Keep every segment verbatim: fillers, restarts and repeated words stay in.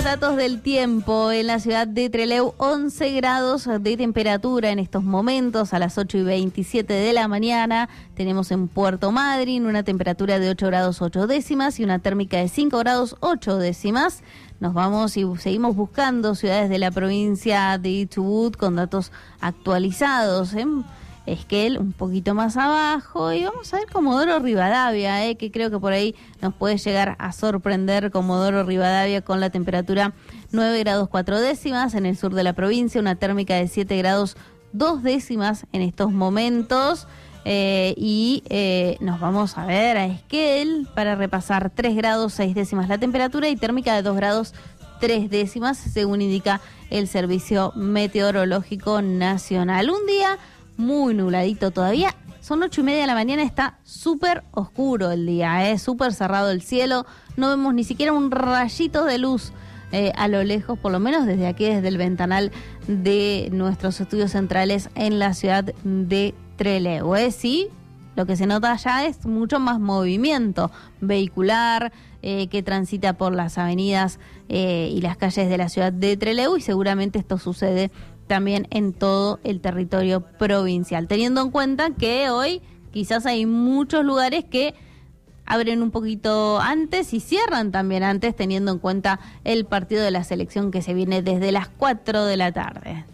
datos del tiempo. En la ciudad de Trelew, once grados de temperatura en estos momentos, a las ocho y veintisiete de la mañana. Tenemos en Puerto Madryn una temperatura de ocho grados ocho décimas y una térmica de cinco grados ocho décimas. Nos vamos y seguimos buscando ciudades de la provincia de Chubut con datos actualizados, ¿eh? Esquel un poquito más abajo y vamos a ver Comodoro Rivadavia, eh, que creo que por ahí nos puede llegar a sorprender. Comodoro Rivadavia con la temperatura nueve grados cuatro décimas en el sur de la provincia, una térmica de siete grados dos décimas en estos momentos. Eh, y eh, nos vamos a ver a Esquel para repasar tres grados seis décimas la temperatura y térmica de dos grados tres décimas, según indica el Servicio Meteorológico Nacional. Un día muy nubladito todavía, son ocho y media de la mañana, está súper oscuro el día, eh, súper cerrado el cielo, no vemos ni siquiera un rayito de luz eh, a lo lejos, por lo menos desde aquí, desde el ventanal de nuestros estudios centrales en la ciudad de Trelew. Eh. Sí, lo que se nota allá es mucho más movimiento vehicular eh, que transita por las avenidas eh, y las calles de la ciudad de Trelew, y seguramente esto sucede también en todo el territorio provincial, teniendo en cuenta que hoy quizás hay muchos lugares que abren un poquito antes y cierran también antes, teniendo en cuenta el partido de la selección que se viene desde las cuatro de la tarde.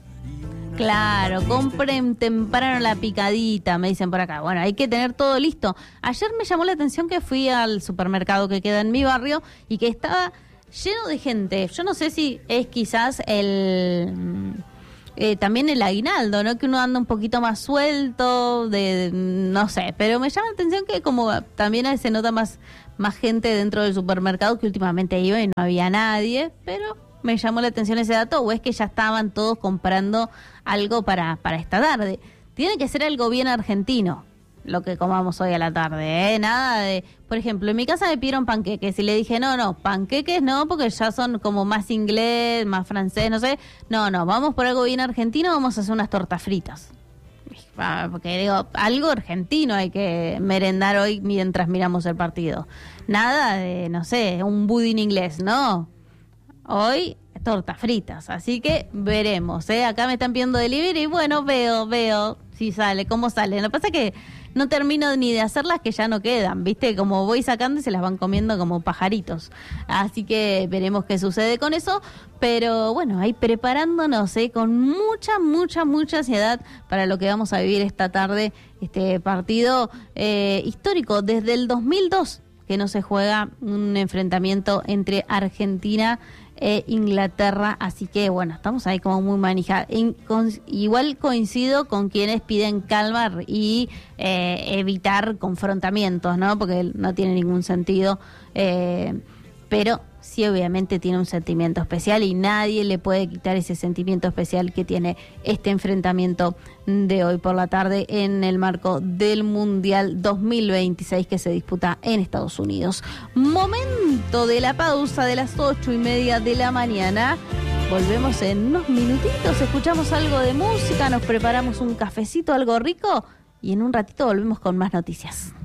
Claro, compren temprano la picadita, me dicen por acá. Bueno, hay que tener todo listo. Ayer me llamó la atención que fui al supermercado que queda en mi barrio y que estaba lleno de gente. Yo no sé si es quizás el... Eh, también el aguinaldo, ¿no? Que uno anda un poquito más suelto, de, de no sé, pero me llama la atención que como también se nota más, más gente dentro del supermercado, que últimamente iba y no había nadie, pero me llamó la atención ese dato, o es que ya estaban todos comprando algo para, para esta tarde. Tiene que ser algo bien argentino lo que comamos hoy a la tarde, ¿eh? Nada de... Por ejemplo, en mi casa me pidieron panqueques y le dije, no, no, panqueques no, porque ya son como más inglés, más francés, no sé. No, no, vamos por algo bien argentino, vamos a hacer unas tortas fritas. Porque digo, algo argentino hay que merendar hoy mientras miramos el partido. Nada de, no sé, un budín inglés, no. Hoy tortas fritas, así que veremos, ¿eh? Acá me están pidiendo delivery y bueno, veo, veo si sale, cómo sale. Lo que pasa es que no termino ni de hacerlas, que ya no quedan, ¿viste? Como voy sacando y se las van comiendo como pajaritos. Así que veremos qué sucede con eso. Pero bueno, ahí preparándonos, ¿eh? Con mucha, mucha, mucha ansiedad para lo que vamos a vivir esta tarde. Este partido eh, histórico desde el dos mil dos que no se juega un enfrentamiento entre Argentina e Inglaterra, así que bueno, estamos ahí como muy manejados. Igual coincido con quienes piden calma y eh, evitar confrontamientos, ¿no? Porque no tiene ningún sentido, eh, pero sí obviamente tiene un sentimiento especial y nadie le puede quitar ese sentimiento especial que tiene este enfrentamiento de hoy por la tarde en el marco del Mundial dos mil veintiséis que se disputa en Estados Unidos. Momento de la pausa de las ocho y media de la mañana. Volvemos en unos minutitos, escuchamos algo de música, nos preparamos un cafecito, algo rico y en un ratito volvemos con más noticias.